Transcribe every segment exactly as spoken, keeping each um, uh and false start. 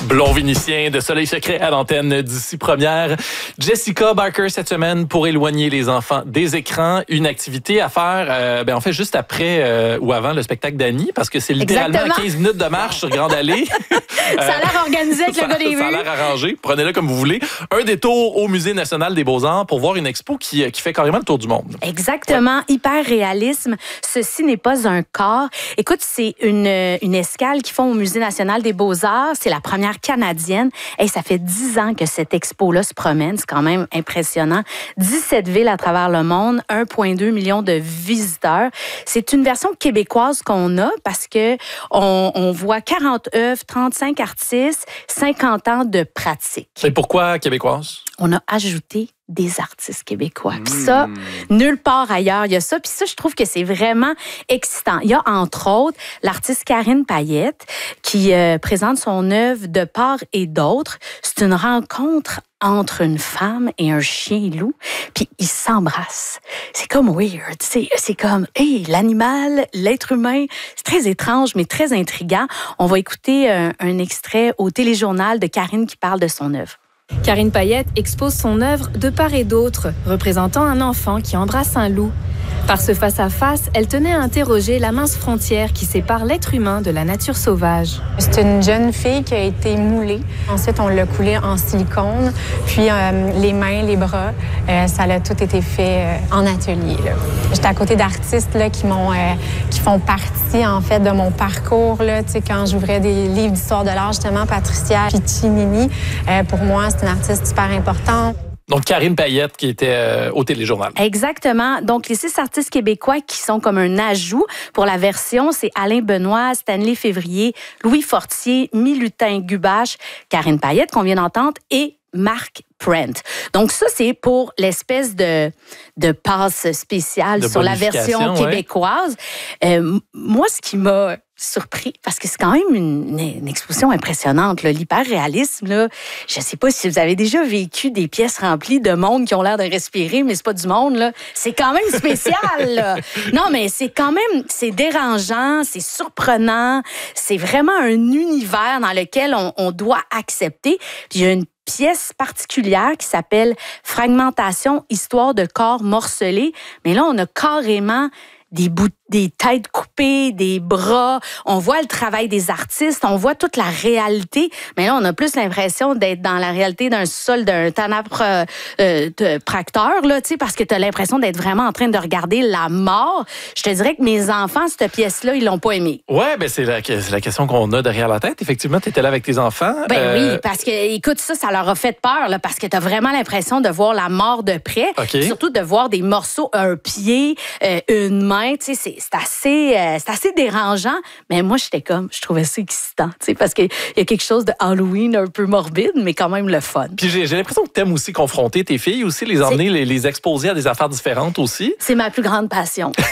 Blond Vénitien de Soleil Secret à l'antenne d'ici première. Jessica Barker cette semaine pour éloigner les enfants des écrans. Une activité à faire, euh, ben en fait, juste après euh, ou avant le spectacle d'Annie, parce que c'est littéralement Exactement. quinze minutes de marche sur Grande Allée. Ça a l'air organisé avec ça, le gars des ça a vues. l'air arrangé. Prenez-le comme vous voulez. Un détour au Musée national des beaux-arts pour voir une expo qui, qui fait carrément le tour du monde. Exactement. Ouais. Hyper réalisme. Ceci n'est pas un corps. Écoute, c'est une, une escale qu'ils font au Musée national des beaux-arts. C'est la première canadienne. Hey, ça fait dix ans que cette expo-là se promène. C'est quand même impressionnant. dix-sept villes à travers le monde, un virgule deux million de visiteurs. C'est une version québécoise qu'on a parce que on, on voit quarante œuvres, trente-cinq artistes, cinquante ans de pratique. Et pourquoi québécoise? On a ajouté des artistes québécois. Puis ça, nulle part ailleurs, il y a ça. Puis ça, je trouve que c'est vraiment excitant. Il y a, entre autres, l'artiste Karine Payette qui euh, présente son œuvre de part et d'autre. C'est une rencontre entre une femme et un chien loup, puis ils s'embrassent. C'est comme weird, c'est, c'est comme, hey, l'animal, l'être humain, c'est très étrange, mais très intriguant. On va écouter un, un extrait au téléjournal de Karine qui parle de son œuvre. Karine Payette expose son œuvre de part et d'autre, représentant un enfant qui embrasse un loup. Par ce face-à-face, elle tenait à interroger la mince frontière qui sépare l'être humain de la nature sauvage. C'est une jeune fille qui a été moulée. Ensuite, on l'a coulée en silicone. Puis euh, les mains, les bras, euh, ça a tout été fait euh, en atelier. Là. J'étais à côté d'artistes là, qui m'ont, euh, qui font partie en fait de mon parcours. Là, quand j'ouvrais des livres d'histoire de l'art, justement, Patricia Piccinini, euh, pour moi, c'est une artiste super importante. Donc, Karine Payette qui était euh, au téléjournal. Exactement. Donc, les six artistes québécois qui sont comme un ajout pour la version, c'est Alain Benoît, Stanley Février, Louis Fortier, Milutin Gubache, Karine Payette qu'on vient d'entendre et Marc Prent. Donc ça, c'est pour l'espèce de, de passe spéciale de sur la version québécoise. Ouais. Euh, moi, ce qui m'a surpris, parce que c'est quand même une, une exposition impressionnante, là, l'hyper-réalisme. Là. Je ne sais pas si vous avez déjà vécu des pièces remplies de monde qui ont l'air de respirer, mais c'est pas du monde. Là. C'est quand même spécial. Là. Non, mais c'est quand même, c'est dérangeant, c'est surprenant. C'est vraiment un univers dans lequel on, on doit accepter. Puis il y a une pièce particulière qui s'appelle « Fragmentation, histoire de corps morcelés ». Mais là, on a carrément des bouts, des têtes coupées, des bras. On voit le travail des artistes, on voit toute la réalité. Mais là, on a plus l'impression d'être dans la réalité d'un sol d'un tanapre euh, tracteur, là, tu sais, parce que tu as l'impression d'être vraiment en train de regarder la mort. Je te dirais que mes enfants, cette pièce-là, ils l'ont pas aimée. Ouais, ben c'est la, c'est la question qu'on a derrière la tête. Effectivement, tu étais là avec tes enfants. Ben euh... oui, parce que, écoute, ça, ça leur a fait peur, là, parce que tu as vraiment l'impression de voir la mort de près. Okay. Surtout de voir des morceaux, un pied, euh, une main. Tu sais, c'est, c'est assez, euh, c'est assez dérangeant. Mais moi, j'étais comme, je trouvais ça excitant, tu sais, parce qu'il y a quelque chose de Halloween un peu morbide, mais quand même le fun. Puis j'ai, j'ai l'impression que t'aimes aussi confronter tes filles aussi, les emmener, les, les exposer à des affaires différentes aussi. C'est ma plus grande passion. je,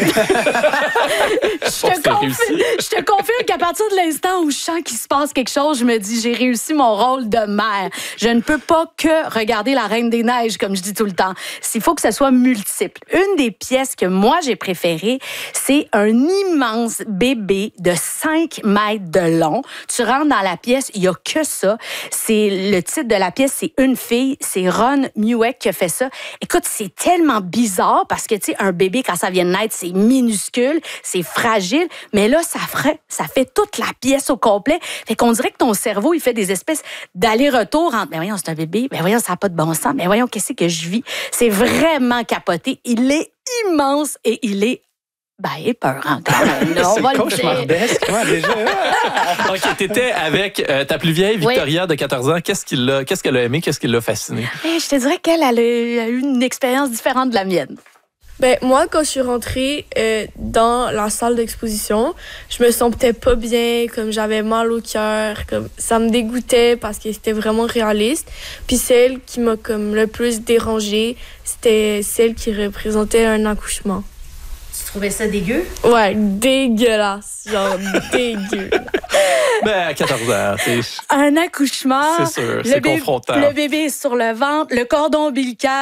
te confirme, je te confirme qu'à partir de l'instant où je sens qu'il se passe quelque chose, je me dis, j'ai réussi mon rôle de mère. Je ne peux pas que regarder La Reine des Neiges, comme je dis tout le temps. Il faut que ça soit multiple. Une des pièces que moi, j'ai préférées, c'est un immense bébé de cinq mètres de long. Tu rentres dans la pièce, il n'y a que ça. C'est, le titre de la pièce, c'est Une fille. C'est Ron Mueck qui a fait ça. Écoute, c'est tellement bizarre parce que, tu sais, un bébé, quand ça vient de naître, c'est minuscule, c'est fragile. Mais là, ça ferait, ça fait toute la pièce au complet. Fait qu'on dirait que ton cerveau, il fait des espèces d'aller-retour entre, ben voyons, c'est un bébé, ben voyons, ça n'a pas de bon sens, ben voyons, qu'est-ce que je vis? C'est vraiment capoté. Il est immense et il est Ben, épeurant quand même. Là, on va le cauchemardesque, comment déjà? OK, t'étais avec euh, ta plus vieille, Victoria, oui. de quatorze ans. Qu'est-ce, qu'il l'a, qu'est-ce qu'elle a aimé? Qu'est-ce qui l'a fasciné? Hey, je te dirais qu'elle elle a eu une expérience différente de la mienne. Ben moi, quand je suis rentrée euh, dans la salle d'exposition, je me sentais pas bien, comme j'avais mal au cœur, comme ça me dégoûtait parce que c'était vraiment réaliste. Puis celle qui m'a comme le plus dérangée, c'était celle qui représentait un accouchement. Tu trouvais ça dégueu? Ouais, dégueulasse, genre dégueu. Ben, à quatorze ans, c'est... Un accouchement. C'est sûr, c'est bé- confrontant. Le bébé est sur le ventre, le cordon ombilical.